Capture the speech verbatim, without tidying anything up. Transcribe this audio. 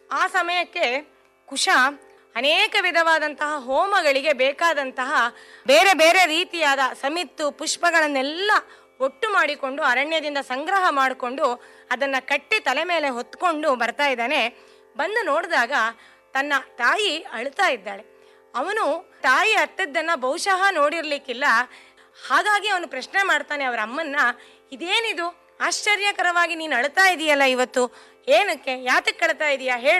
ಆ ಸಮಯಕ್ಕೆ ಕುಶ ಅನೇಕ ವಿಧವಾದಂತಹ ಹೋಮಗಳಿಗೆ ಬೇಕಾದಂತಹ ಬೇರೆ ಬೇರೆ ರೀತಿಯಾದ ಸಮಿತ್ತು ಪುಷ್ಪಗಳನ್ನೆಲ್ಲ ಒಟ್ಟು ಮಾಡಿಕೊಂಡು ಅರಣ್ಯದಿಂದ ಸಂಗ್ರಹ ಮಾಡಿಕೊಂಡು ಅದನ್ನು ಕಟ್ಟಿ ತಲೆ ಮೇಲೆ ಹೊತ್ಕೊಂಡು ಬರ್ತಾ ಇದ್ದಾನೆ. ಬಂದು ನೋಡಿದಾಗ ತನ್ನ ತಾಯಿ ಅಳ್ತಾ ಇದ್ದಾಳೆ. ಅವನು ತಾಯಿ ಅತ್ತದ್ದನ್ನು ಬಹುಶಃ ನೋಡಿರ್ಲಿಕ್ಕಿಲ್ಲ. ಹಾಗಾಗಿ ಅವನು ಪ್ರಶ್ನೆ ಮಾಡ್ತಾನೆ ಅವರ ಅಮ್ಮನ್ನ, ಇದೇನಿದು ಆಶ್ಚರ್ಯಕರವಾಗಿ ನೀನು ಅಳ್ತಾ ಇದೆಯಲ್ಲ ಇವತ್ತು, ಏನಕ್ಕೆ, ಯಾತಕ್ಕೆ ಅಳ್ತಾ ಇದೀಯಾ ಹೇಳು